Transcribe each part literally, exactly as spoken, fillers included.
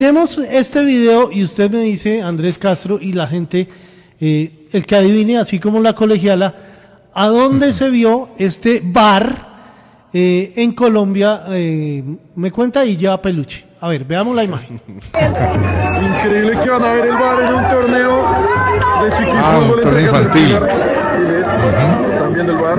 Tenemos este video y usted me dice, Andrés Castro, y la gente, eh, el que adivine, así como la colegiala, ¿a dónde uh-huh. se vio este V A R eh, en Colombia? Eh, me cuenta y lleva peluche. A ver, veamos la imagen. Increíble que van a ver el V A R en un torneo de chiquifútbol. Ah, un torneo infantil. Uh-huh. ¿Están viendo el V A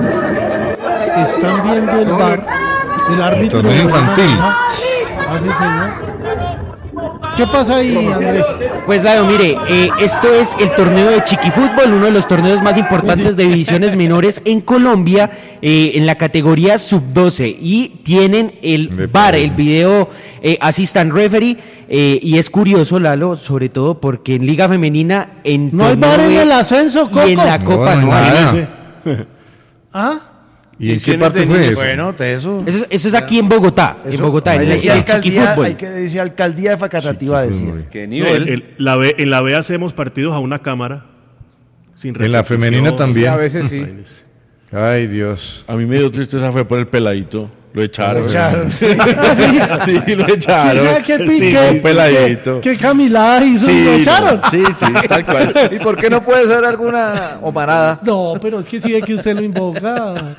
R? Están viendo el V A R. El árbitro. Torneo infantil. Así, señor. ¿Qué pasa ahí, Andrés? Pues Lado, mire, eh, esto es el torneo de chiquifútbol, uno de los torneos más importantes de divisiones menores en Colombia, eh, en la categoría sub doce, y tienen el V A R, el video eh, assistant referee, eh, y es curioso, Lalo, sobre todo porque en Liga Femenina, en no hay V A R en el ascenso, Coco. Y en la Copa no, no hay. ¿Ah? ¿Y en qué parte fue eso? Bueno, te eso. Eso, es- eso es aquí en Bogotá, en Eso, Bogotá, en ahí el, decía el alcaldía, chiquifútbol. hay que decir alcaldía de Facatativá, decía. ¿Qué No, nivel? el- el- la B- en la B hacemos partidos a una cámara. Sin En la repetición. femenina también. A veces sí. Ay, Dios. A mí me dio tristeza fue por el peladito. Lo echaron. Lo echaron. Sí, lo echaron. ¿Qué, qué, Sí, qué, un peladito. qué, qué camilada hizo? Sí, ¿Lo echaron? no, sí, sí, tal cual. ¿Y por qué no puede ser alguna omarada? No, pero es que sí ve que usted lo invoca.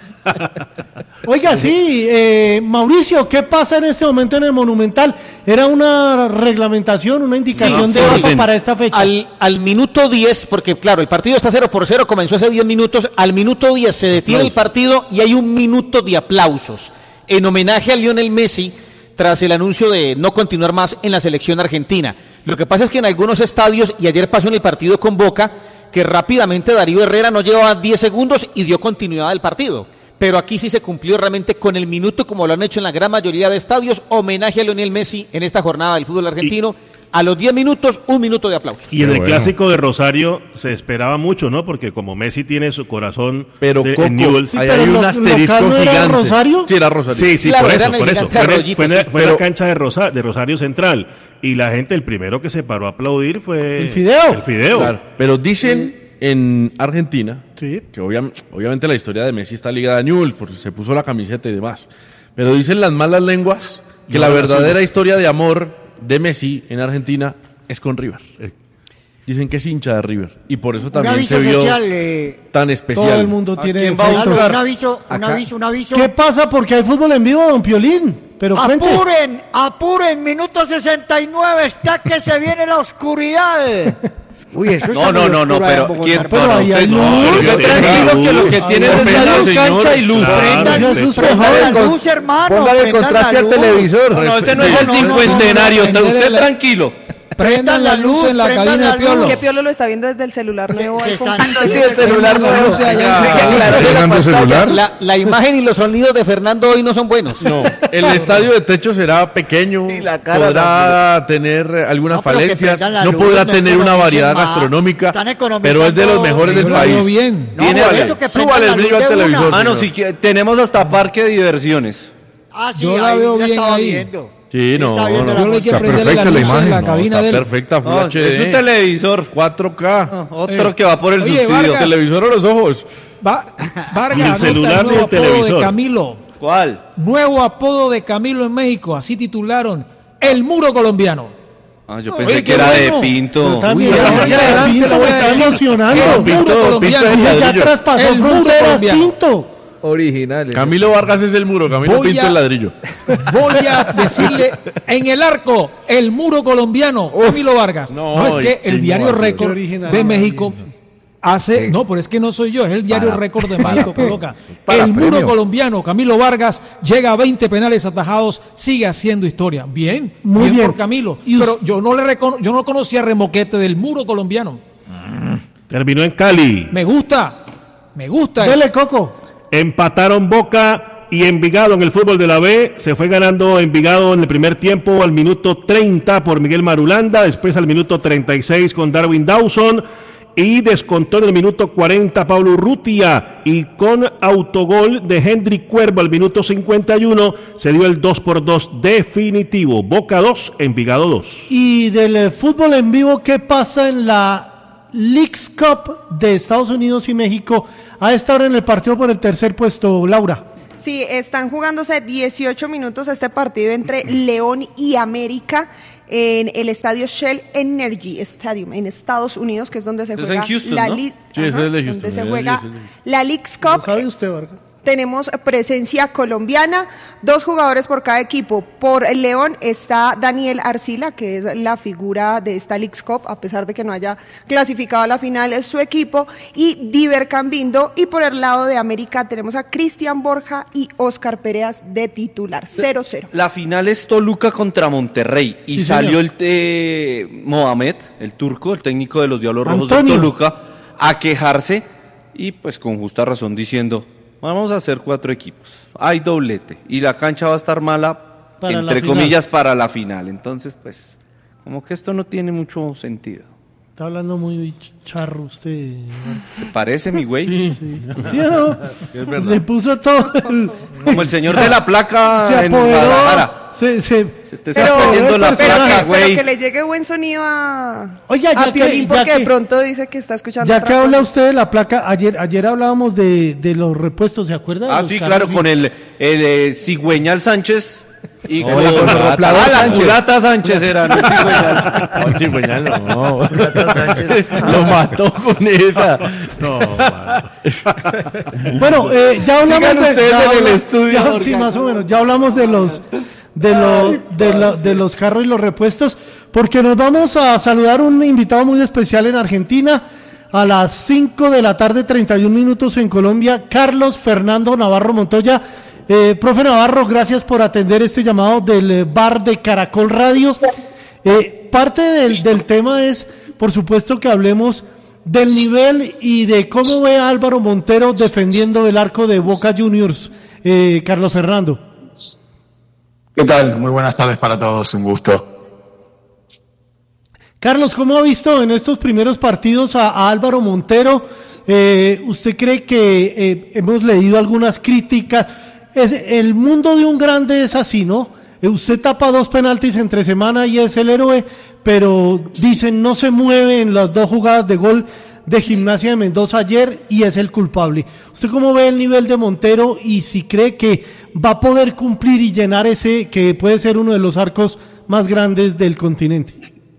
Oiga, sí, eh, Mauricio, ¿qué pasa en este momento en el Monumental? ¿Era una reglamentación, una indicación Sí, de sí, AFA sí. para esta fecha? Al, al minuto diez, porque claro, el partido está cero por cero, comenzó hace diez minutos, al minuto diez se detiene el partido y hay un minuto de aplausos en homenaje a Lionel Messi tras el anuncio de no continuar más en la selección argentina. Lo que pasa es que en algunos estadios, y ayer pasó en el partido con Boca, que rápidamente Darío Herrera no llevaba diez segundos y dio continuidad al partido. Pero aquí sí se cumplió realmente con el minuto, como lo han hecho en la gran mayoría de estadios, homenaje a Lionel Messi en esta jornada del fútbol argentino. A los diez minutos, un minuto de aplauso. Y en Qué el bueno. clásico de Rosario se esperaba mucho, ¿no? Porque como Messi tiene su corazón Pero de, Coco, en Newell's. ahí pero hay lo- un asterisco local no era gigante. Rosario. Sí, era Rosario. Sí, sí, Claro, por era eso, en el por eso. gigante Fue, en el- Arroyito, fue en el- sí. fue en Pero- la cancha de, Rosa, de Rosario Central. Y la gente, el primero que se paró a aplaudir fue... El Fideo. El Fideo. Claro, pero dicen en Argentina Sí. que obvia- obviamente la historia de Messi está ligada a Newell's porque se puso la camiseta y demás. Pero dicen las malas lenguas que No, la no, verdadera sí. historia de amor de Messi en Argentina es con River. Dicen que es hincha de River y por eso Un también aviso se vio social, eh, tan especial. Todo el mundo tiene quién va a defectos. buscar? un aviso, un Acá. aviso, un aviso. ¿Qué pasa? Porque hay fútbol en vivo, don Piolín. Pero cuente. Apuren, apuren, minuto sesenta y nueve, está que se viene la oscuridad. Uy, eso está No, no, muy no, no, oscuro allá en pero Bogotá. ¿quién? Pero No, no, ahí hay usted no, luz. usted Usted tranquilo tranquilo que lo que Ay, tiene no, es pena, luz, señor. cancha y luz. Claro. Prendan, No se asuste, prendan joven. la luz, hermano. Póngale el prendan la contraste al luz. televisor. No, no, ese no es No, el no, no, cincuentenario, no, no, está usted no, tranquilo. Prendan la luz en la cabina de Piolo. Que Piolo lo está viendo desde el celular nuevo. Se ahí están- con- Sí, el celular nuevo. Sí, claro, ¿Fernando la, celular? la, la imagen y los sonidos de Fernando hoy no son buenos. No, el estadio de techo será pequeño, Y la cara podrá tener eh, algunas No, pero que falencias, prendan la no luz, podrá no tener una economicen variedad más. gastronómica, Están economizando. pero es de los mejores del Yo la país. veo bien. No, Tiene- por eso que prendan súbale la el brillo luz al de una. televisor. Mano, señor. si que- tenemos hasta parque de diversiones. Ah, sí, Yo la ahí veo ya bien estaba ahí. viendo. Sí, no, Está viendo no, la Yo le música. hice prenderle la perfecta la luz en la imagen. cabina está de él. perfecta, Full No, H D. es un televisor. cuatro K. Otro Eh, que va por el oye, subsidio. Vargas. Televisor o los ojos. Va- Vargas, Ni anota celular el ni nuevo el apodo de televisor. Camilo. ¿Cuál? Nuevo apodo de Camilo en México, así titularon El Muro Colombiano. Ah, yo Oye, pensé qué que era bueno. de Pinto. También, Uy, ya, ahora ya, adelante Pinto lo voy me a está decir. emocionando. El Pinto, Muro Pinto Colombiano. de Dije, ya ladrillo. traspasó El muro fronteras, colombiano. Pinto. Originales. Camilo Vargas es el muro, Camilo Voy Pinto a- el ladrillo. Voy a decirle en el arco, el muro colombiano, Camilo Vargas. no, No, es que qué el diario innovación. Récord Qué original, de no, México bien, sí. hace, no, pero es que no soy yo, es el diario Para- Récord de para- México coloca. para El muro premio. colombiano, Camilo Vargas, llega a veinte penales atajados, sigue haciendo historia. Bien, Muy bien. por Camilo. Y Pero us- yo no le recono- yo no conocía Remoquete del muro colombiano. Terminó en Cali. Me gusta, me gusta. Dele, eso. Coco. Empataron Boca y Envigado en el fútbol de la B. Se fue ganando Envigado en el primer tiempo al minuto treinta por Miguel Marulanda. Después al minuto treinta y seis con Darwin Dawson. Y descontó en el minuto cuarenta Pablo Urrutia. Y con autogol de Hendrik Cuervo al minuto cincuenta y uno se dio el dos por dos definitivo. Boca dos, Envigado dos. Y del eh, fútbol en vivo, ¿qué pasa en la Leagues Cup de Estados Unidos y México a esta hora en el partido por el tercer puesto, Laura? Sí, están jugándose dieciocho minutos este partido entre León y América. en el estadio Shell Energy Stadium en Estados Unidos, que es donde se Eso es juega en Houston, la ¿no? Li- Sí, eso Ajá, es de Houston, donde se sí, juega sí, sí. la Leagues ¿Lo Cup. sabe usted, Vargas? Tenemos presencia colombiana, dos jugadores por cada equipo. Por el León está Daniel Arcila, que es la figura de esta Leagues Cup, a pesar de que no haya clasificado a la final, es su equipo, y Diver Cambindo. Y por el lado de América tenemos a Cristian Borja y Oscar Pérez de titular, cero cero. La final es Toluca contra Monterrey y Sí, salió señor. el eh, Mohamed, el turco, el técnico de los Diablos Rojos Antonio. de Toluca, a quejarse y pues con justa razón diciendo, vamos a hacer cuatro equipos, hay doblete y la cancha va a estar mala, Para la entre final. comillas, para la final. Entonces, pues, como que esto no tiene mucho sentido. Está hablando muy charro usted. ¿Te parece, mi güey? Sí, ¿Sí o no? Es verdad. Le puso todo. el- Como el señor de la placa se en Guadalajara. apoderó. Se, se, Se te está Pero, perdiendo la pero placa, pero güey. que le llegue buen sonido a, Oiga, ya a que- Piolín, ya porque que- de pronto dice que está escuchando Ya otra que habla cosa. usted de la placa, ayer ayer hablábamos de, de los repuestos, ¿se acuerda? de Ah, los sí, carros? claro, con el, el eh, Cigüeñal Sánchez y No, con la ah, Corroplador la Sánchez. culata Sánchez era, no Cigüeñal. No, Cigüeñal no. Lo mató con esa. No, mano. Bueno, eh, ya hablamos Sigan de, ustedes ya en el habla- estudio, ya- porque- sí, más o menos. Ya hablamos de los de los de, la- de los carros y los repuestos, porque nos vamos a saludar un invitado muy especial en Argentina a las cinco de la tarde, treinta y un minutos en Colombia, Carlos Fernando Navarro Montoya. Eh, profe Navarro, gracias por atender este llamado del eh, bar de Caracol Radio. Eh, parte del, del tema es, por supuesto, que hablemos del nivel y de cómo ve a Álvaro Montero defendiendo el arco de Boca Juniors, eh, Carlos Fernando. ¿Qué tal? Muy buenas tardes para todos, un gusto. Carlos, ¿cómo ha visto en estos primeros partidos a, a Álvaro Montero? Eh, ¿Usted cree que eh, hemos leído algunas críticas? Es, el mundo de un grande es así, ¿no? Eh, usted tapa dos penaltis entre semana y es el héroe, pero dicen no se mueve en las dos jugadas de gol de Gimnasia de Mendoza ayer y es el culpable. ¿Usted cómo ve el nivel de Montero y si cree que va a poder cumplir y llenar ese que puede ser uno de los arcos más grandes del continente?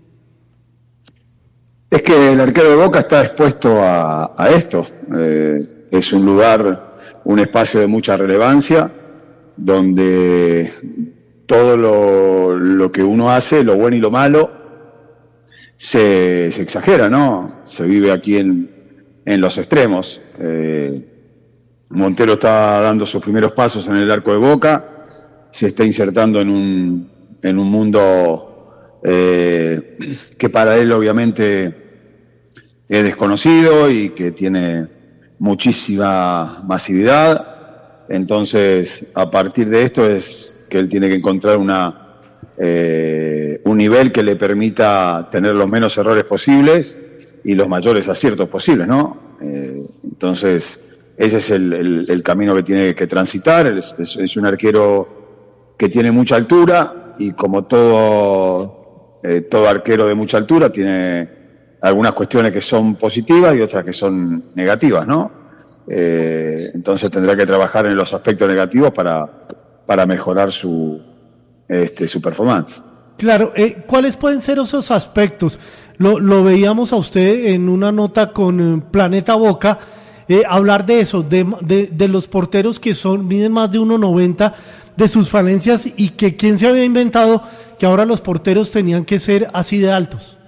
Es que el arquero de Boca está expuesto a, a esto. Eh, es un lugar, un espacio de mucha relevancia, donde todo lo, lo que uno hace, lo bueno y lo malo, se, se exagera, ¿no? Se vive aquí en, en los extremos. Eh, Montero está dando sus primeros pasos en el arco de Boca, se está insertando en un, en un mundo eh, que para él obviamente es desconocido y que tiene muchísima masividad. Entonces, a partir de esto es que él tiene que encontrar una eh, un nivel que le permita tener los menos errores posibles y los mayores aciertos posibles, ¿no? Eh, entonces, ese es el, el, el camino que tiene que transitar. Es, es, es un arquero que tiene mucha altura y como todo, eh, todo arquero de mucha altura tiene algunas cuestiones que son positivas y otras que son negativas, ¿no? Eh, entonces tendrá que trabajar en los aspectos negativos para, para mejorar su, este, su performance. Claro, eh, ¿cuáles pueden ser esos aspectos? Lo, lo veíamos a usted en una nota con eh, Planeta Boca, eh, hablar de eso, de, de, de los porteros que son miden más de uno noventa, de sus falencias y que quién se había inventado que ahora los porteros tenían que ser así de altos.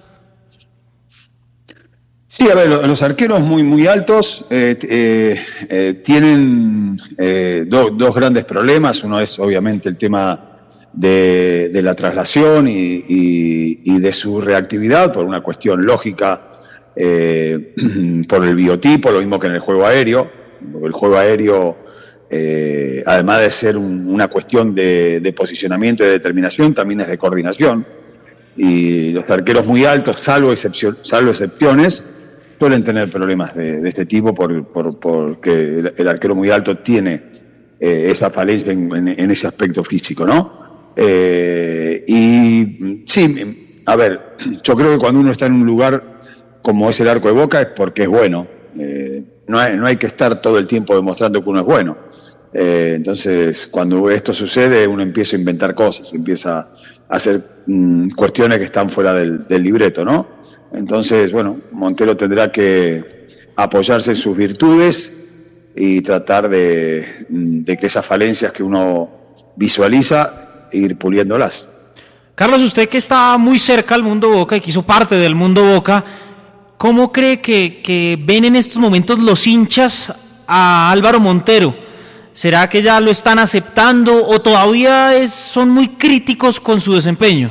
Sí, a ver, los arqueros muy muy altos eh, eh, eh, tienen eh, do, dos grandes problemas. Uno es obviamente el tema de, de la traslación y, y, y de su reactividad por una cuestión lógica, eh, por el biotipo, lo mismo que en el juego aéreo. El juego aéreo, eh, además de ser un, una cuestión de, de posicionamiento y de determinación, también es de coordinación. Y los arqueros muy altos, salvo, excepción, salvo excepciones, suelen tener problemas de, de este tipo por, por, porque el, el arquero muy alto tiene eh, esa falencia en, en, en ese aspecto físico, ¿no? Eh, y sí, a ver, yo creo que cuando uno está en un lugar como es el arco de Boca es porque es bueno. Eh, no, hay, no hay que estar todo el tiempo demostrando que uno es bueno. Eh, entonces, cuando esto sucede, uno empieza a inventar cosas, empieza hacer mmm, cuestiones que están fuera del, del libreto, ¿no? Entonces, bueno, Montero tendrá que apoyarse en sus virtudes y tratar de, de que esas falencias que uno visualiza, ir puliéndolas. Carlos, usted que está muy cerca al mundo Boca y que hizo parte del mundo Boca, ¿cómo cree que, que ven en estos momentos los hinchas a Álvaro Montero? ¿Será que ya lo están aceptando o todavía es, son muy críticos con su desempeño?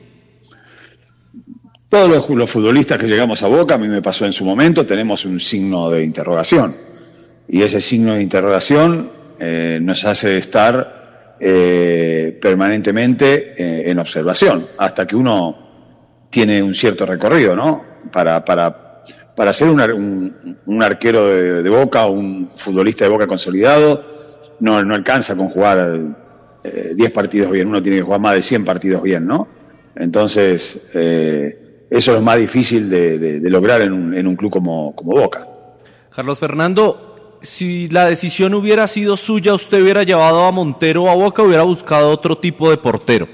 Todos los, los futbolistas que llegamos a Boca, a mí me pasó en su momento, tenemos un signo de interrogación. Y ese signo de interrogación eh, nos hace estar Eh, permanentemente eh, en observación, hasta que uno tiene un cierto recorrido, ¿no? Para, para, para ser un, un, un arquero de, de Boca o un futbolista de Boca consolidado, no, no alcanza con jugar eh, diez partidos bien, uno tiene que jugar más de cien partidos bien, ¿no? Entonces, eh, eso es lo más difícil de, de, de lograr en un, en un club como, como Boca. Carlos Fernando, si la decisión hubiera sido suya, ¿usted hubiera llevado a Montero a Boca o hubiera buscado otro tipo de portero?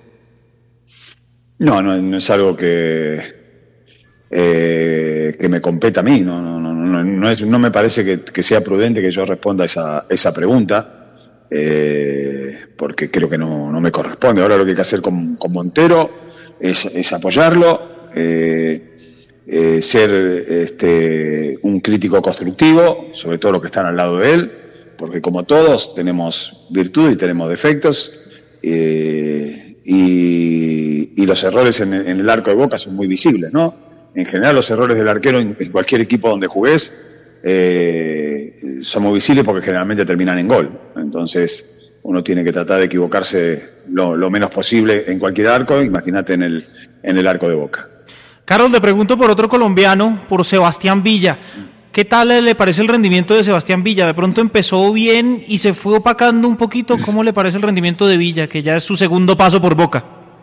No, no, no es algo que eh, que me compete a mí. No, no, no, no, no, es, no me parece que, que sea prudente que yo responda esa, esa pregunta, eh, porque creo que no, no me corresponde. Ahora lo que hay que hacer con, con Montero es, es apoyarlo, eh, Eh, ser este, un crítico constructivo, sobre todo los que están al lado de él, porque como todos tenemos virtudes y tenemos defectos, eh, y, y los errores en, en el arco de Boca son muy visibles, ¿no? En general los errores del arquero en, en cualquier equipo donde jugués eh, son muy visibles porque generalmente terminan en gol. Entonces uno tiene que tratar de equivocarse lo, lo menos posible en cualquier arco, imagínate en el, en el arco de Boca. Carlos, le pregunto por otro colombiano, por Sebastián Villa. ¿Qué tal le parece el rendimiento de Sebastián Villa? De pronto empezó bien y se fue opacando un poquito. ¿Cómo le parece el rendimiento de Villa, que ya es su segundo paso por Boca?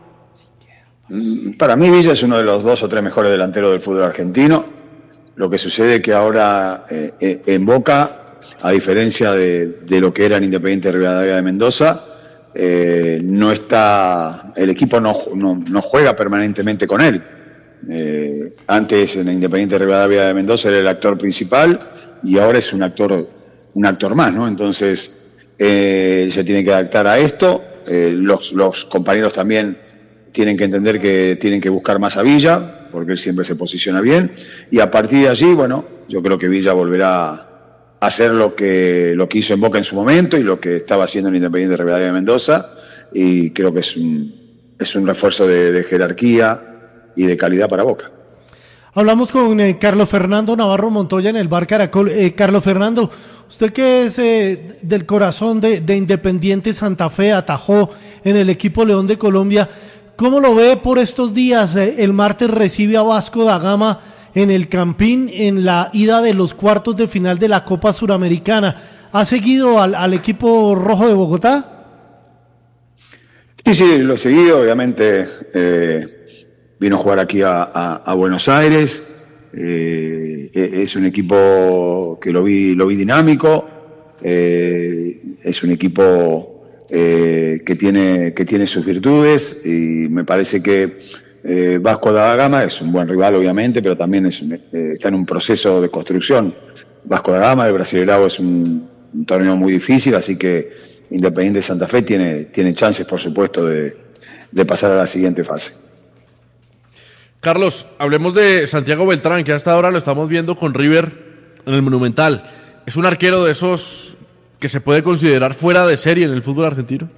Para mí Villa es uno de los dos o tres mejores delanteros del fútbol argentino. Lo que sucede es que ahora eh, en Boca, a diferencia de, de lo que era en Independiente Rivadavia de Mendoza, eh, no está, el equipo no, no, no juega permanentemente con él. Eh, antes en Independiente Rivadavia de Mendoza era el actor principal y ahora es un actor un actor más, ¿no? Entonces eh, se tiene que adaptar a esto, eh, los, los compañeros también tienen que entender que tienen que buscar más a Villa porque él siempre se posiciona bien y a partir de allí, bueno, yo creo que Villa volverá a hacer lo que, lo que hizo en Boca en su momento y lo que estaba haciendo en Independiente Rivadavia de Mendoza y creo que es un, es un refuerzo de, de jerarquía y de calidad para Boca. Hablamos con eh, Carlos Fernando Navarro Montoya en el Bar Caracol. Eh, Carlos Fernando, usted que es eh, del corazón de, de Independiente Santa Fe, atajó en el equipo León de Colombia, ¿cómo lo ve por estos días? Eh, el martes recibe a Vasco da Gama en el Campín en la ida de los cuartos de final de la Copa Suramericana. ¿Ha seguido al, al equipo rojo de Bogotá? Sí, sí, lo he seguido, obviamente. Eh, Vino a jugar aquí a, a, a Buenos Aires, eh, es un equipo que lo vi, lo vi dinámico, eh, es un equipo eh, que tiene, que tiene sus virtudes y me parece que eh, Vasco da Gama es un buen rival obviamente, pero también es, eh, está en un proceso de construcción. Vasco da Gama, el Brasileirao es un, un torneo muy difícil, así que Independiente Santa Fe tiene, tiene chances por supuesto de, de pasar a la siguiente fase. Carlos, hablemos de Santiago Beltrán, que hasta ahora lo estamos viendo con River en el Monumental. ¿Es un arquero de esos que se puede considerar fuera de serie en el fútbol argentino?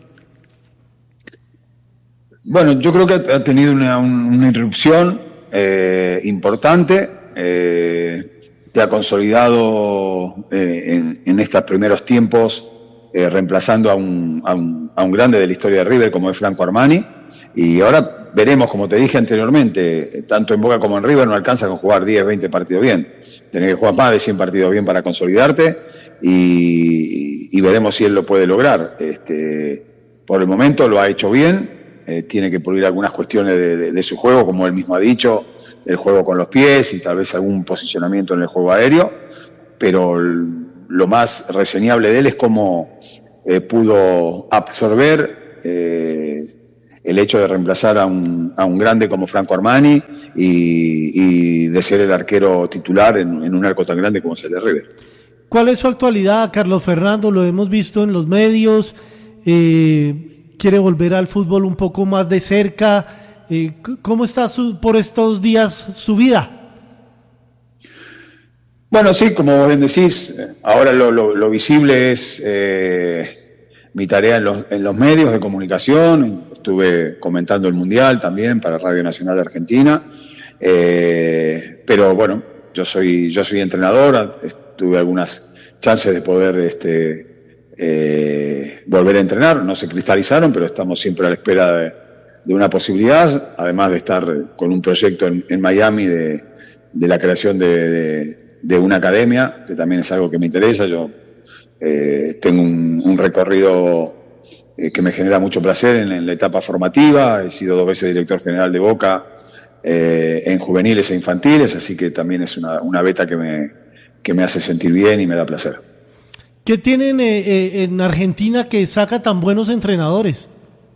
Bueno, yo creo que ha tenido una, una irrupción eh, importante, eh, que ha consolidado eh, en, en estos primeros tiempos, eh, reemplazando a un, a, un, a un grande de la historia de River como es Franco Armani. Y ahora veremos, como te dije anteriormente, tanto en Boca como en River no alcanza con jugar diez, veinte partidos bien. Tenés que jugar más de cien partidos bien para consolidarte y, y veremos si él lo puede lograr. Este, por el momento lo ha hecho bien, eh, tiene que pulir algunas cuestiones de, de, de su juego, como él mismo ha dicho, el juego con los pies y tal vez algún posicionamiento en el juego aéreo, pero lo más reseñable de él es cómo eh, pudo absorber eh, el hecho de reemplazar a un, a un grande como Franco Armani y, y de ser el arquero titular en, en un arco tan grande como es el de River. ¿Cuál es su actualidad, Carlos Fernando? Lo hemos visto en los medios, eh, quiere volver al fútbol un poco más de cerca. Eh, ¿Cómo está su, por estos días su vida? Bueno, sí, como bien decís, ahora lo, lo, lo visible es eh, mi tarea en los, en los medios de comunicación. Estuve comentando el Mundial también para Radio Nacional de Argentina, eh, pero bueno, yo soy yo soy entrenador, tuve algunas chances de poder este, eh, volver a entrenar, no se cristalizaron, pero estamos siempre a la espera de, de una posibilidad, además de estar con un proyecto en, en Miami de, de la creación de, de de una academia, que también es algo que me interesa. Yo eh, tengo un, un recorrido eh, que me genera mucho placer en, en la etapa formativa, he sido dos veces director general de Boca eh, en juveniles e infantiles, así que también es una, una beta que me, que me hace sentir bien y me da placer. ¿Qué tienen eh, eh, en Argentina que saca tan buenos entrenadores?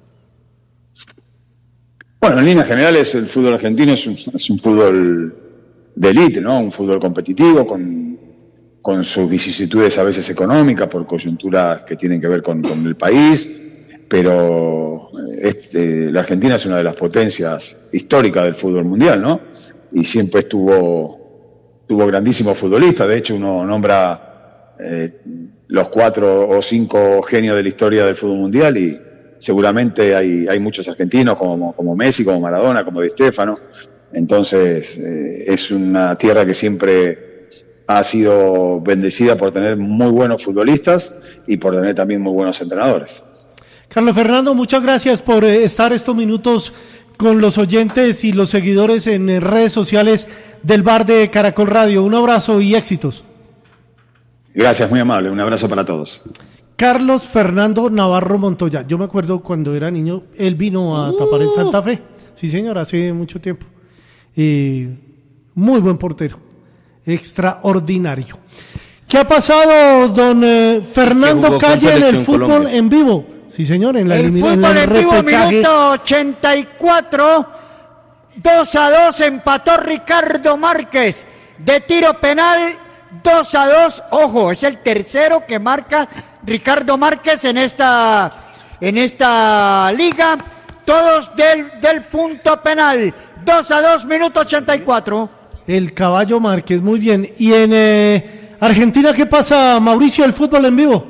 Bueno, en líneas generales el fútbol argentino es un, es un fútbol de élite, ¿no? Un fútbol competitivo con, con sus vicisitudes a veces económicas por coyunturas que tienen que ver con, con el país, pero este, la Argentina es una de las potencias históricas del fútbol mundial, ¿no? Y siempre estuvo tuvo grandísimos futbolistas. De hecho, uno nombra eh, los cuatro o cinco genios de la historia del fútbol mundial y seguramente hay, hay muchos argentinos como, como Messi, como Maradona, como Di Stéfano. Entonces, eh, es una tierra que siempre ha sido bendecida por tener muy buenos futbolistas y por tener también muy buenos entrenadores. Carlos Fernando, muchas gracias por eh, estar estos minutos con los oyentes y los seguidores en eh, redes sociales del Bar de Caracol Radio. Un abrazo y éxitos. Gracias, muy amable. Un abrazo para todos. Carlos Fernando Navarro Montoya. Yo me acuerdo cuando era niño, él vino a tapar en Santa Fe. Sí, señor, hace mucho tiempo. Eh, muy buen portero, extraordinario. ¿Qué ha pasado, don eh, Fernando Calle, en el fútbol Colombia. En vivo? Sí, señor, en la el fútbol en, en vivo, minuto ochenta y cuatro, dos a dos, empató Ricardo Márquez de tiro penal, dos a dos. Ojo, es el tercero que marca Ricardo Márquez en esta en esta liga, todos del, del punto penal. dos a dos, minuto ochenta y cuatro. El Caballo Márquez, muy bien. ¿Y en eh, Argentina qué pasa, Mauricio, el fútbol en vivo?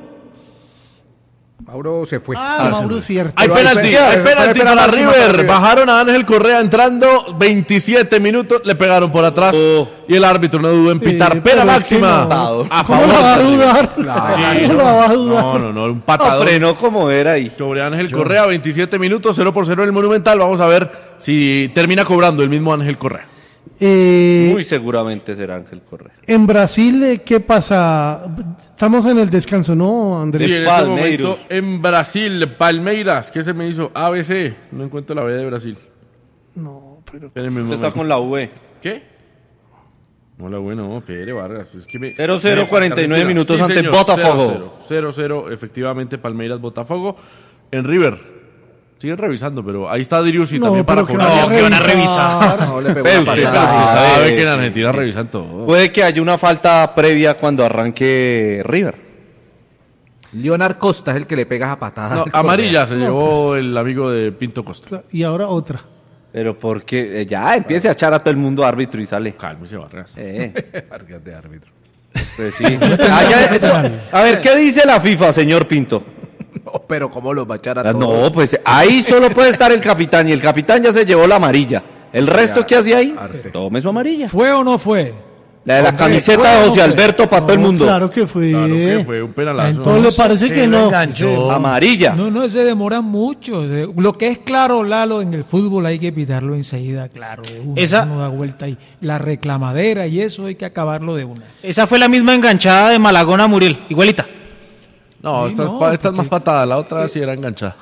Mauro se fue. Ah, Mauro, cierto. Hay penalti, hay penalti para River. Bajaron a Ángel Correa entrando, veintisiete minutos, le pegaron por atrás oh. y el árbitro no dudó en pitar. Eh, pena máxima. No. A favor. ¿Cómo la va a dudar? Claro. ¿Cómo la va a dudar? No, no, no, un patadón. No, frenó como era ahí. Sobre Ángel Yo. Correa, veintisiete minutos, cero por cero en el Monumental. Vamos a ver si termina cobrando el mismo Ángel Correa. Eh, Muy seguramente será Ángel Correa. En Brasil, ¿qué pasa? Estamos en el descanso, ¿no, Andrés? Sí, en este momento en Brasil, Palmeiras, ¿qué se me hizo? A B C, no encuentro la B de Brasil. No, pero... Usted está con la V. ¿Qué? No, la V no, Pere Vargas. Es que me... cero cero cuarenta y nueve minutos sí, ante señor, Botafogo. cero cero, efectivamente, Palmeiras, Botafogo. En River. Siguen revisando, pero ahí está Driussi no, también para cobrar. No, que van a revisar. No, le pegó usted sabe, sabe que en Argentina revisan todo. Puede que haya una falta previa cuando arranque River. Leonard Costa es el que le pega a patadas. No, amarilla se no, llevó pues, el amigo de Pinto Costa. Y ahora otra. Pero porque ya empiece a echar a todo el mundo árbitro y sale. Cálmese, Vargas. Eh. Vargas de árbitro. Pues sí. ah, ya, eso, a ver, ¿qué dice la FIFA, señor Pinto? No, pero ¿cómo los va a echar a todos? No, pues ahí solo puede estar el capitán y el capitán ya se llevó la amarilla. ¿El resto ya, qué hacía ahí? Arce. Tome su amarilla. ¿Fue o no fue? La de la Hombre, camiseta de José no Alberto para no, todo el mundo. Claro que fue. Claro que fue un penalazo. Entonces le parece se que no. Enganchó. Amarilla. No, no, se demora mucho. Lo que es claro, Lalo, en el fútbol hay que pitarlo enseguida, claro. De una, esa, uno da vuelta y la reclamadera y eso hay que acabarlo de una. Esa fue la misma enganchada de Malagón a Muriel, igualita. No, esta, no, esta es más patada, la otra eh, sí era enganchada.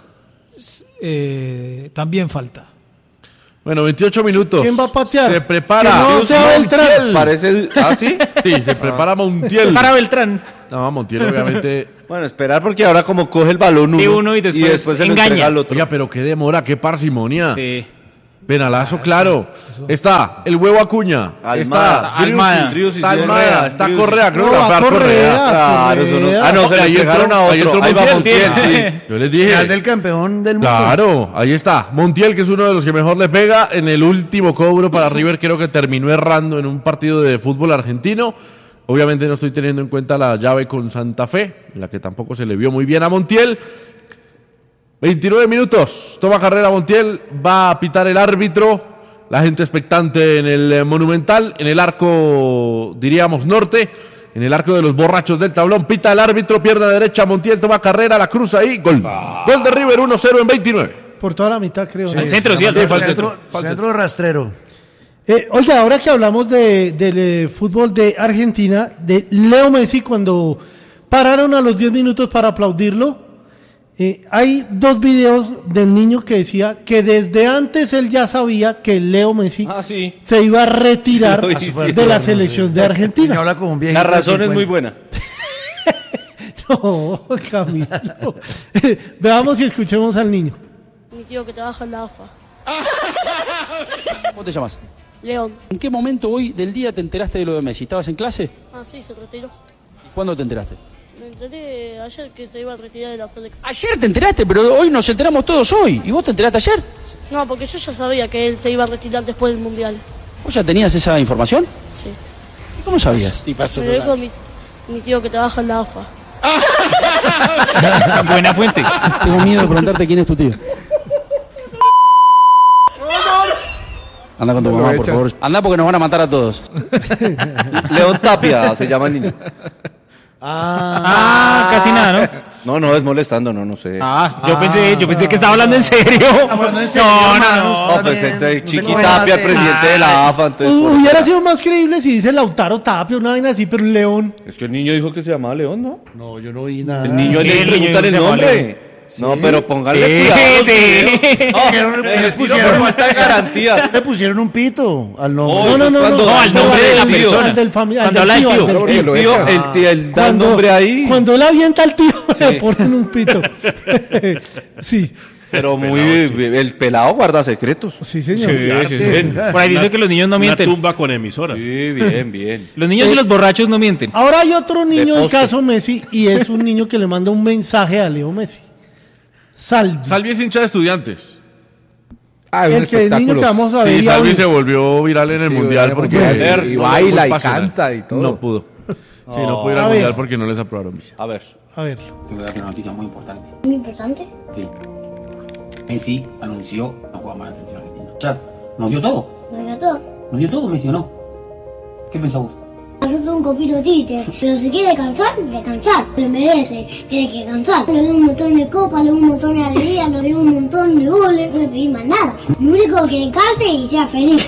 Eh, también falta. Bueno, veintiocho minutos. ¿Quién va a patear? Se prepara. Que no sea Beltrán. Parece, ¿ah, sí? Sí, se prepara Montiel. Para Beltrán. No, Montiel obviamente... Bueno, esperar porque ahora como coge el balón uno, Sí, uno y después se lo engaña. entrega al otro. Oiga, pero qué demora, qué parsimonia. Sí. Penalazo, claro. Está el huevo Acuña. Almada. Está Almada. Driussi, Está Driussi, Almada. Correa, Está Driussi. Correa. Creo No, que va va a Correa. Correa. Claro, eso no- Correa. Ah, no, se le Ahí entregaron entró- a ahí otro. entró Ahí va Montiel. Montiel, sí. Yo les dije. Final del campeón del mundo. Claro, ahí está. Montiel, que es uno de los que mejor le pega en el último cobro para River, creo que terminó errando en un partido de fútbol argentino. Obviamente no estoy teniendo en cuenta la llave con Santa Fe, la que tampoco se le vio muy bien a Montiel. veintinueve minutos, toma carrera Montiel, va a pitar el árbitro, la gente expectante en el eh, Monumental, en el arco, diríamos, norte, en el arco de los borrachos del tablón, pita el árbitro, pierna derecha, Montiel toma carrera, la cruza ahí, gol. Gol de River, uno cero en veintinueve. Por toda la mitad, creo. Al centro, sí, al Centro, centro. centro, centro rastrero. Eh, oiga, ahora que hablamos de, del eh, fútbol de Argentina, de Leo Messi, cuando pararon a los diez minutos para aplaudirlo, eh, hay dos videos del niño que decía que desde antes él ya sabía que Leo Messi Ah, sí. se iba a retirar Sí, sí, sí. de la selección de Argentina. Habla como un viejito La razón de es muy cincuenta. buena. No, Camilo. Veamos y escuchemos al niño. Mi tío que trabaja en la A F A. ¿Cómo te llamas? León. ¿En qué momento hoy del día te enteraste de lo de Messi? ¿Estabas en clase? Ah, sí, se retiró. ¿Cuándo te enteraste? Me enteré ayer que se iba a retirar de la selección. Ayer te enteraste, pero hoy nos enteramos todos hoy. ¿Y vos te enteraste ayer? No, porque yo ya sabía que él se iba a retirar después del Mundial. ¿Vos ya tenías esa información? Sí. ¿Y cómo sabías? Me lo dijo mi, mi tío que trabaja en la A F A. Buena fuente. Tengo miedo de preguntarte quién es tu tío. Anda con tu mamá, por favor. Anda porque nos van a matar a todos. León Tapia se llama el niño. Ah, casi nada, No, ¿no? no, es molestando, no, no sé. Ah, yo pensé, yo pensé que estaba hablando en serio. Hablando en serio, No, no, hermanos, no. No, pues también. entre No Chiqui se coge Tapia, el nada presidente de la A F A, entonces... Uh, por- hubiera sido más creíble si dice Lautaro Tapia, una vaina así, pero un León. Es que el niño dijo que se llamaba León, ¿no? No, yo no vi nada. El niño Sí, le el niño preguntan el se llama nombre. No, pero póngale Sí, cuidado. a los sí. videos. No, Pusieron- les les tiro pusieron- por falta de garantía. Le pusieron un pito al nombre. Oh, No, no, no, cuando- no, no, al nombre de la al persona. al del fami- al Cuando del habla del tío, tío. al del Claro que tío. lo El tío, echa. el, tío, el da Cuando- nombre ahí. Cuando él avienta al tío, le ponen un pito. Sí, Pero muy... El pelado guarda secretos. sí, señor. Sí, sí, sí. Por ahí dice que los niños no Una mienten. tumba con emisora. Sí, bien, bien. Los niños y los borrachos no mienten. Ahora hay otro niño en poste. caso Messi y es un niño que le manda un mensaje a Leo Messi. Salvi. Salvi es hincha de Estudiantes. Ah, es un El que el niño espectáculo. que vamos a ver. Sí, ya Salvi hoy. se volvió viral en el Sí, Mundial en el porque... Mundial, y no baila fue y pasional. canta y todo. No pudo. Sí, no pudo ir A al ver. Mundial porque no les aprobaron visa. A ver. A ver. Te voy a dar una noticia muy importante. ¿Muy importante? Sí. Messi anunció no juega más en la selección argentina. Chat, nos dio todo. ¿Me encantó? Nos dio todo, Messi, ¿o no? ¿Qué pensás vos? Hacer todo un copito chiste, pero si quiere cansar, de cansar, se merece, tiene que cansar. Le doy un montón de copas, le doy un montón de alegría, le doy un montón de goles, no le pedí más nada. Lo único que canse y sea feliz.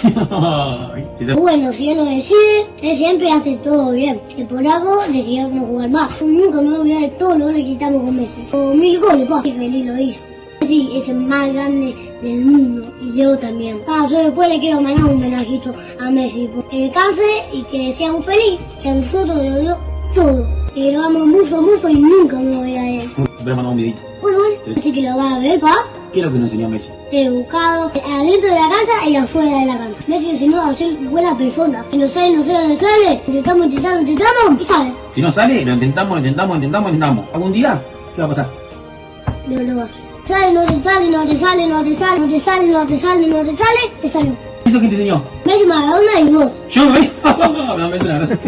Bueno, si él lo decide, él siempre hace todo bien. Y por algo decidió no jugar más. Yo nunca me voy a olvidar de todos los goles que quitamos con Messi. Como mil goles, pa. Y feliz lo hizo. Messi es el más grande del mundo y yo también. Ah, yo después le quiero mandar un menajito a Messi. Que descanse y que sea un feliz, que a nosotros le dio todo. Que lo amo mucho, mucho y nunca me voy a ir. Te voy a mandar un videito. Bueno, bueno, así que lo va a ver, pa. ¿Qué es lo que nos enseñó Messi? Te he buscado adentro de la cancha y afuera de la cancha. Messi enseñó a ser buena persona. Si no sale, no sale, no sale. Intentamos, intentamos, intentamos y sale. Si no sale, lo intentamos, lo intentamos, lo intentamos, lo intentamos. ¿Algún día? ¿Qué va a pasar? No lo vas. Sale, no te sale, no te sale, no te sale, no te sale, no te sale, no te sale, te salió. ¿Eso quién te enseñó? Messi, Maradona y vos. Yo me vi. Me Messi, la verdad.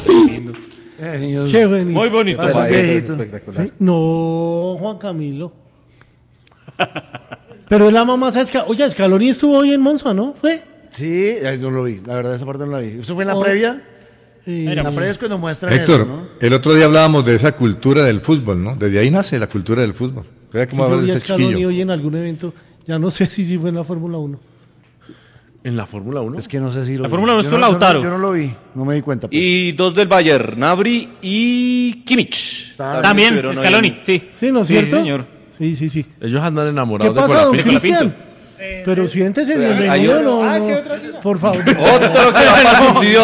Qué bonito. Muy bonito. Parece un Maestro. viejito. Espectacular. Sí. No, Juan Camilo. Pero la mamá se esca... Oye, Scaloni estuvo hoy en Monza, ¿no? ¿Fue? Sí, ay, no lo vi. La verdad, esa parte no la vi. ¿Eso fue en la Oh. previa? Eh, En la previa es cuando muestran Héctor, eso, ¿no? el otro día hablábamos de esa cultura del fútbol, ¿no? Desde ahí nace la cultura del fútbol. Vea sí, cómo yo habla vi de a este Scaloni chiquillo. hoy en algún evento. Ya no sé si sí fue en la Fórmula uno. ¿En la Fórmula uno? Es que no sé si lo La vi. Fórmula uno Yo estuvo no- yo no- Lautaro. Yo no lo vi, no me di cuenta. pues. Y dos del Bayern, Nabri y Kimmich. También, estuvieron hoy Scaloni, en- sí. Sí, ¿no es Sí, cierto? señor. Sí, sí, sí. Ellos andan ¿Qué enamorados de pasa, don Colapinto. Cristian? Pero siéntese, Hay bienvenido. otro. No, Ah, es que no, otra silla. por favor. Otro que va para el subsidio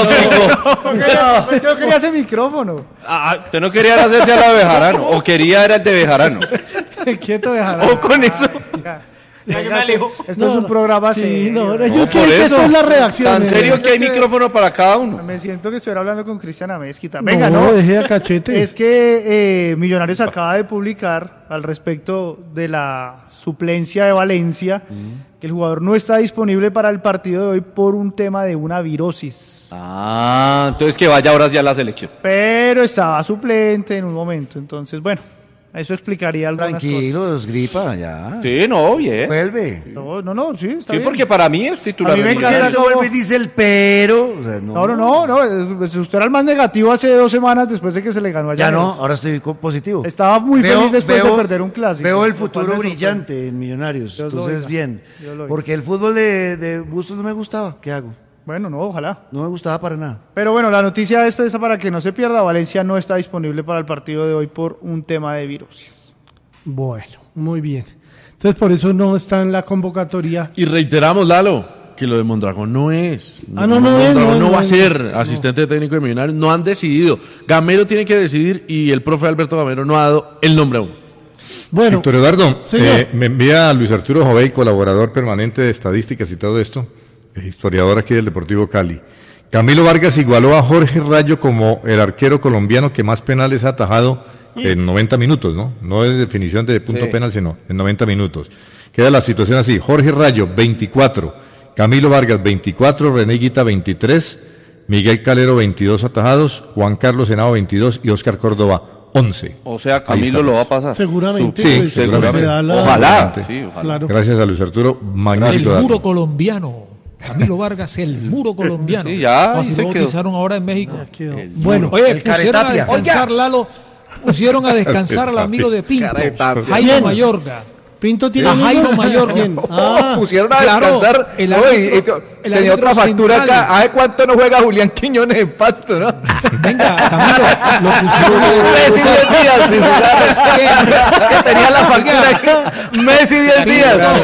óptico. Yo quería ese micrófono. Ah, usted no quería hacerse a la de Bejarano, o quería era el de Bejarano. Quieto, dejar. O con eso. Ya, yo me alejo. Esto No, es un no. programa Sí, serio. no, No, ellos por creen que eso. esto es la redacción. Tan eh. serio que hay micrófono para cada uno. Me siento que estuviera hablando con Cristian Amezquita. No, Venga, no. deje a cachete. Es que eh, Millonarios acaba de publicar al respecto de la suplencia de Valencia que el jugador no está disponible para el partido de hoy por un tema de una virosis. Ah, entonces que vaya ahora sí a la selección. Pero estaba suplente en un momento. Entonces, bueno, eso explicaría algunas Tranquilos, gripa, ya. Sí, no, bien. Vuelve. cosas. No, no, no, sí, está Sí, bien. porque para mí es titular. A mí me del encanta Millonarios. cómo- vuelve y dice el pero. O sea, No, no, no, no. es- Usted era el más negativo hace dos semanas después de que se le ganó a Ya no, Llaneros. ahora estoy co- positivo. Estaba muy Veo- feliz después veo- de perder un clásico. Veo el lo cual futuro me sorprende. brillante en Millonarios. Dios lo Entonces, oiga. bien. Dios lo oiga. Porque el fútbol de, de Bustos no me gustaba. ¿Qué hago? Bueno, no, ojalá. No me gustaba para nada. Pero bueno, la noticia es esa para que no se pierda. Valencia no está disponible para el partido de hoy por un tema de virosis. Bueno, muy bien. Entonces, por eso no está en la convocatoria. Y reiteramos, Lalo, que lo de Mondragón no es. Ah, no, no es, Mondragón no, no, va a no, ser no. asistente técnico de Millonarios. No han decidido. Gamero tiene que decidir y el profe Alberto Gamero no ha dado el nombre aún. Bueno, Víctor Eduardo, señor. eh, me envía a Luis Arturo Jovey, colaborador permanente de estadísticas y todo esto, eh, historiador aquí del Deportivo Cali. Camilo Vargas igualó a Jorge Rayo como el arquero colombiano que más penales ha atajado en noventa minutos, ¿no? No es definición de punto Sí. penal, sino en noventa minutos. Queda la situación así: Jorge Rayo, veinticuatro, Camilo Vargas, veinticuatro, René Guita, veintitrés, Miguel Calero, veintidós atajados, Juan Carlos Henao, veintidós y Óscar Córdoba, once. O sea, Ahí Camilo estamos. lo va a pasar. seguramente. Sí, pues, seguramente. se da la- Ojalá. Sí, ojalá. Claro. Gracias a Luis Arturo, El magnífico dato. muro colombiano. Camilo Vargas, el muro colombiano. Sí, ya, Así ahí se lo quedó. bautizaron ahora en México. Quedó. Bueno, Oye, El pusieron a Caretapia. descansar, Lalo. Pusieron a descansar al amigo de Pinto, Jairo ¿Quién? Mayorga. Pinto tiene A amigos? Jairo Mayorga. ¿Quién? Ah, Pusieron a claro, descansar. el No, árbitro- y- y- el tenía árbitro otra factura central. acá. ¿Hace cuánto no juega Julián Quiñones en Pasto, no? Venga, Camilo, lo pusieron Messi diez días sin jugar. Que tenía la factura Oiga. aquí. Messi diez días.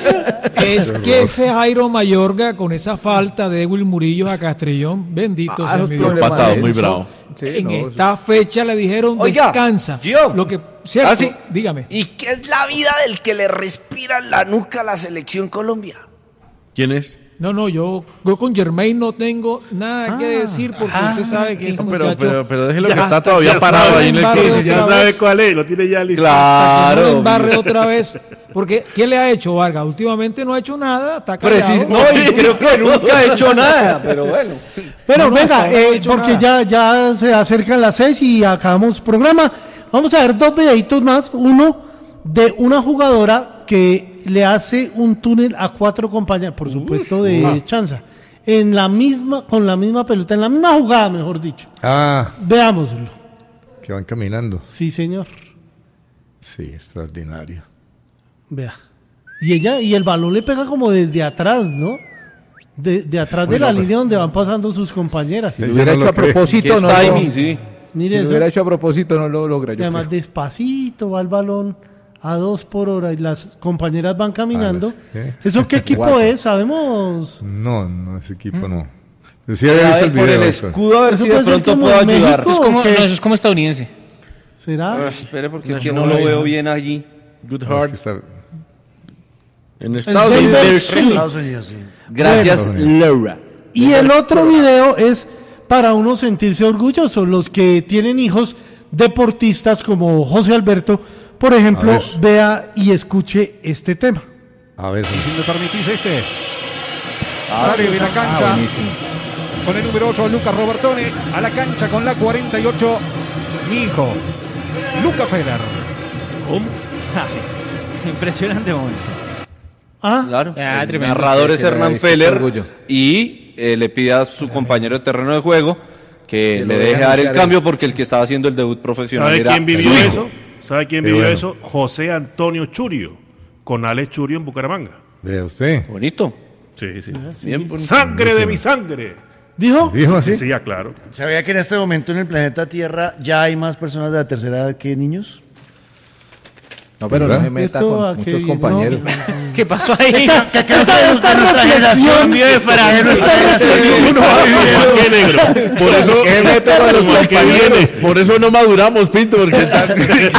Es que ese Jairo Mayorga, con esa falta de Edwin Murillo a Castrillón, bendito Ah, sea esos mi Dios. problemas Empatado, de- muy bravo. Sí, En no, eso- esta fecha le dijeron Oiga, descansa. yo. Lo que, cierto, Ah, sí. dígame. ¿Y qué es la vida del que le respira en la nuca a la selección Colombia? ¿Quién es? No, no, yo, yo con Germain no tengo nada que decir porque usted sabe que ese No, pero, muchacho pero, pero déjelo que Ya, está todavía Ya parado sabe, ahí en el embarre sí, piso. sí, ya otra sabe vez. cuál es, lo tiene ya listo. hasta que no le Claro. embarre otra vez. Porque, ¿qué le ha hecho Vargas? Últimamente no ha hecho nada, está callado. Precis- no, y creo que nunca ha hecho nada, pero bueno. Pero No, no, venga, hasta ahora no eh, he hecho porque nada. ya, ya se acercan las seis y acabamos programa. Vamos a ver dos videitos más. Uno de una jugadora que le hace un túnel a cuatro compañeros, por supuesto de ah. chanza, en la misma, con la misma pelota, en la misma jugada, mejor dicho. Ah, Veámoslo. que van caminando. Sí, señor. Sí, extraordinario. Vea. Y ella, y el balón le pega como desde atrás, ¿no? De, de atrás Muy de la loco. línea donde van pasando sus compañeras. Si lo Yo hubiera no hecho lo a creo. propósito, Qué no lo... timing, sí. Mire Si lo eso. hubiera hecho a propósito, no lo logra. Y Yo además creo. despacito va el balón a dos por hora y las compañeras van caminando. Ah, las- ¿eh? ¿Eso qué equipo Guapo. es? ¿Sabemos? No, no, ese equipo ¿Mm? no. Sí había A visto ver, el por video. el Héctor. escudo a ver Eso si de puede ser pronto como puedo en ayudar. México. Es como, ¿qué? no, eso es como estadounidense. ¿Será? Ah, espere, porque es que no lo veo bien allí. Good No, es Heart. que está- En Estados Denver Unidos. Street. Estados Unidos, sí. Gracias, Bueno. Laura. Y el otro video es para uno sentirse orgulloso. Los que tienen hijos deportistas como José Alberto, por ejemplo, A ver. vea y escuche este tema. A ver, Si me permitís este. Ah, Sale de la Ah, cancha buenísimo. con el número ocho, Lucas Robertone. A la cancha con la cuarenta y ocho, mi hijo, Luca Feller. Impresionante momento. Ah, Claro. Ah, El tremendo. narrador es Sí, Hernán sí, qué Feller orgullo. y eh, le pide a su compañero de terreno de juego que Que le lo deje deje dar el anunciar cambio porque el que estaba haciendo el debut profesional ¿Sabe era quién vivió su hijo. eso? ¿Sabe quién Qué vivió bueno. eso? José Antonio Churio, con Alex Churio en Bucaramanga. vea usted. Bonito. Sí, sí. Bien bonito. Sangre de mi sangre. ¿dijo? ¿Dijo así? Sí, ya, claro. ¿Sabía que en este momento en el planeta Tierra ya hay más personas de la tercera edad que niños? No, pero no se meta Esto con a muchos qué, compañeros. no. ¿Qué pasó ahí? Esta- ¿Qué esta- esta reflexión- Cambio de frase. Uno va viviendo. ¿Qué negro? Por eso, ¿Qué me pego a los como el que compañeros? viene. Por eso no maduramos, Pinto, porque tal-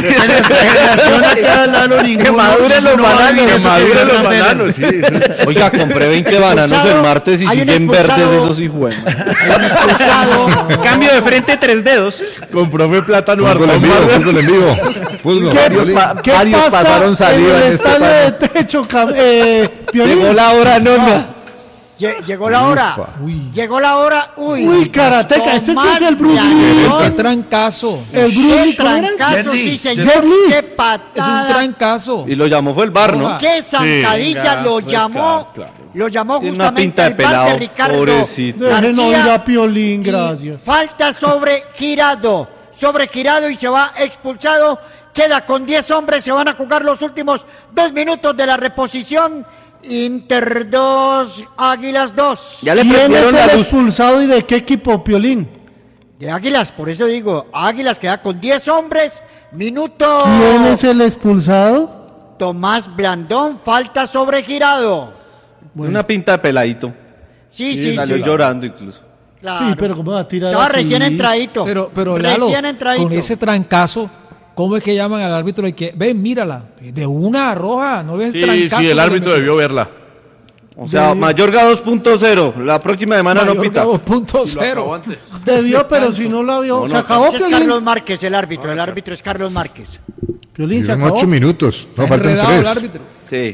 Que maduren los bananos. que maduren los bananos, sí. sí. Oiga, compré veinte bananos el martes y Hay un siguen verdes expulsado. esos hijos. Expulsado. Cambio de frente, tres dedos. Compró mi plátano Fútbol en Artón, vivo, madre. fútbol en vivo. Fútbol. Varios, ¿Qué, pa- qué varios pasa pasaron saliva en el en este estadio de palo. techo, cam- eh, Piolín? Llegó la hora, nona. Lle- Llegó la hora. Llegó la hora. Uy, Uy, karateca, este sí es el Bruce Lee. Qué Blandón. trancazo. El Bruce Lee, Qué ¿cómo era? trancazo, Jet Li, sí, Jet señor. Jet Li. Qué Es un patada. trancazo. Y lo llamó fue el bar, ¿no? Qué zancadilla lo llamó. Lo llamó Tiene una justamente pinta de el bar pelado, de Ricardo pobrecito. Dejen oír García. a Piolín, Y gracias. falta sobre Girado. Sobre Girado y se va expulsado. Queda con diez hombres. Se van a jugar los últimos dos minutos de la reposición. Inter dos, Águilas dos. Ya le ¿Quién es prendieron la el luz. expulsado y de qué equipo, Piolín? De Águilas, por eso digo, Águilas queda con diez hombres. Minuto. ¿Quién es el expulsado? Tomás Blandón, falta sobre Girado. Tiene una pinta de peladito. Sí, sí, Salió sí. llorando incluso. Claro. Sí, pero ¿cómo va a tirar Estaba así? recién entradito. Pero, pero Lalo, recién entradito. con ese trancazo, ¿cómo es que llaman al árbitro y que, ven, mírala, de una roja, no ves el Sí, trancazo? sí, el que le árbitro metió? debió verla. O sea, Debió- Mayorga dos punto cero. La próxima semana no Mayorga pita. dos punto cero. Debió, pero si no la vio, No, se no, acabó, Ese es Piolín. Carlos Márquez, el árbitro. El árbitro es Carlos Márquez. Piolín, se Llevan acabó. ocho minutos. No, faltan Enredado el tres. árbitro. Sí.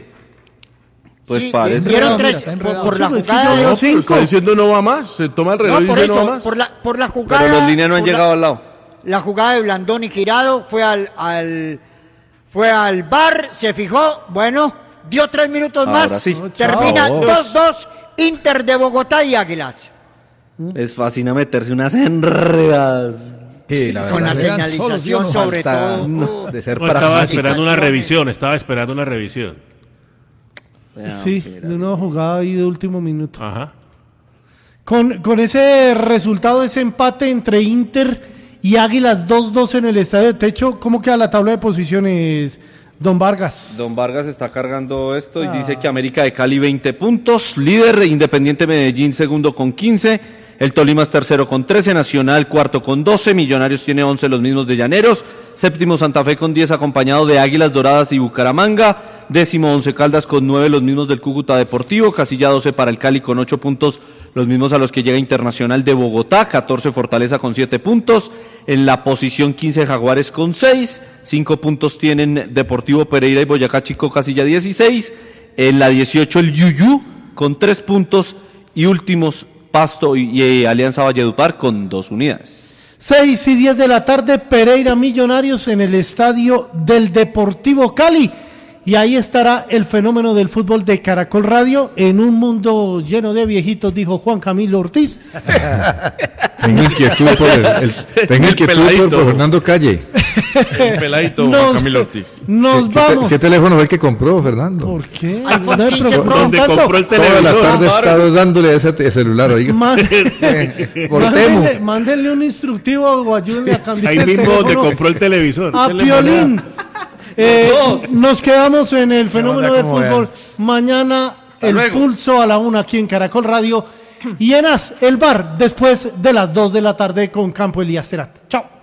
Pues Sí, parece. Dieron Enredado, tres mira, está por, enredado. por la Sí, pues es que jugada. yo de- veo No, pero cinco. está diciendo no va más. Se toma el reloj No, y por dice no va eso, más. por la, por la jugada. Pero los líneas no han por la- llegado al lado. La jugada de Blandón y Girado fue al, al fue al bar, se fijó, bueno, dio tres minutos Ahora más. sí. Termina Chao. dos dos, Inter de Bogotá y Águilas. Es fácil meterse unas enredadas. Sí, la Con la verdad. Vean, señalización solo, sobre Falta todo. de ser No, estaba pragmático. esperando una revisión, estaba esperando una revisión. Sí, de una jugada ahí de último minuto. Ajá. Con, con ese resultado, ese empate entre Inter y Águilas dos dos en el estadio de techo, ¿cómo queda la tabla de posiciones, don Vargas? Don Vargas está cargando esto y Ah. dice que América de Cali veinte puntos, líder Independiente Medellín segundo con quince, el Tolima es tercero con trece, Nacional cuarto con doce, Millonarios tiene once, los mismos de Llaneros, séptimo Santa Fe con diez acompañado de Águilas Doradas y Bucaramanga, décimo Once Caldas con nueve, los mismos del Cúcuta Deportivo, casilla doce para el Cali con ocho puntos, los mismos a los que llega Internacional de Bogotá, catorce Fortaleza con siete puntos, en la posición quince Jaguares con seis, cinco puntos tienen Deportivo Pereira y Boyacá Chico, casilla dieciséis, en la dieciocho el Yuyú con tres puntos y últimos Pasto y, y Alianza Valledupar con dos unidades. seis y diez de la tarde, Pereira Millonarios en el estadio del Deportivo Cali. Y ahí estará el fenómeno del fútbol de Caracol Radio en un mundo lleno de viejitos, dijo Juan Camilo Ortiz. Tengo inquietud por, el, el- tengo El inquietud peladito. por, por Fernando Calle. El peladito Nos- Juan Camilo Ortiz. Nos ¿Qué, qué te- vamos. qué teléfono fue el que compró, Fernando? ¿Por qué? iPhone No me quince preocupen Pro. Donde tanto. compró el Toda la televisor. tarde he estado dándole a ese te- celular, oiga. Ma- Por mándenle, Temu. mándenle un instructivo o ayúdenle a cambiar Ahí el mismo donde teléfono compró el televisor. a Denle Piolín. moneda. Eh, nos quedamos en el fenómeno onda del como fútbol. Mañana el luego. pulso a la una aquí en Caracol Radio. Y en As, el bar, después de las dos de la tarde con Campo Elías Terat. Chao.